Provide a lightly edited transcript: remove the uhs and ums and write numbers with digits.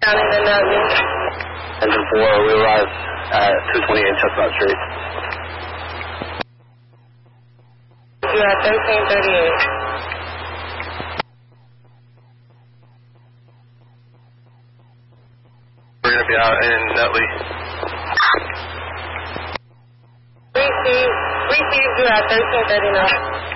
County to Nutley. Engine 4, we arrive at 228 Chestnut Street. You are 1338. We're going to be out in Nutley. Received you at 1339.